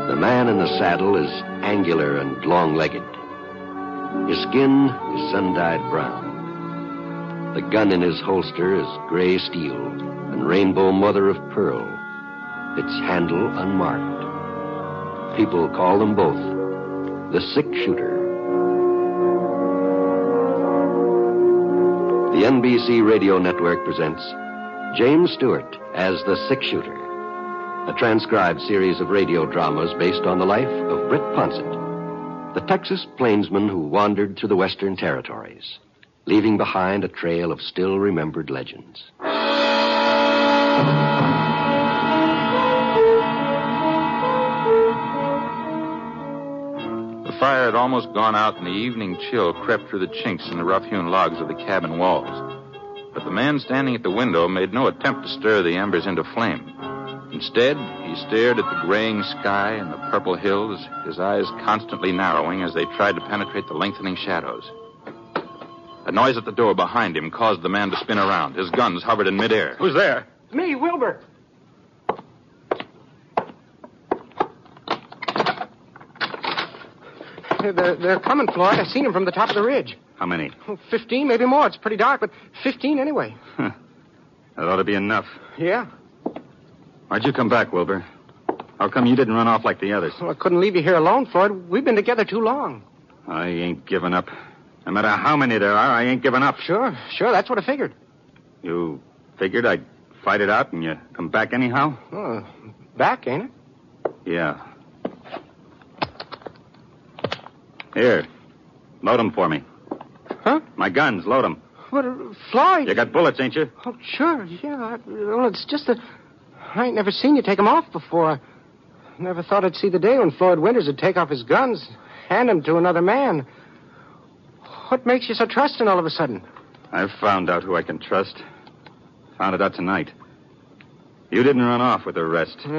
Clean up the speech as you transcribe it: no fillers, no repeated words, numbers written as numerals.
The man in the saddle is angular and long-legged. His skin is sun-dyed brown. The gun in his holster is gray steel and rainbow mother of pearl, its handle unmarked. People call them both the six-shooter. The NBC Radio Network presents James Stewart as the six-shooter, a transcribed series of radio dramas based on the life of Britt Ponsett, the Texas plainsman who wandered through the Western Territories, leaving behind a trail of still-remembered legends. The fire had almost gone out, and the evening chill crept through the chinks in the rough-hewn logs of the cabin walls. But the man standing at the window made no attempt to stir the embers into flame. Instead, he stared at the graying sky and the purple hills, his eyes constantly narrowing as they tried to penetrate the lengthening shadows. A noise at the door behind him caused the man to spin around. His guns hovered in midair. Who's there? Me, Wilbur. They're coming, Floyd. I've seen them from the top of the ridge. How many? 15, maybe more. It's pretty dark, but 15 anyway. That ought to be enough. Yeah? Why'd you come back, Wilbur? How come you didn't run off like the others? Well, I couldn't leave you here alone, Floyd. We've been together too long. I ain't giving up. No matter how many there are, I ain't giving up. Sure. That's what I figured. You figured I'd fight it out and you come back anyhow? Oh, back, ain't it? Yeah. Here. Load 'em for me. Huh? My guns, load 'em. What, Floyd? You got bullets, ain't you? Oh, sure, yeah. Well, it's just that I ain't never seen you take 'em off before. I never thought I'd see the day when Floyd Winters would take off his guns, hand 'em to another man. What makes you so trusting all of a sudden? I've found out who I can trust. Found it out tonight. You didn't run off with the rest.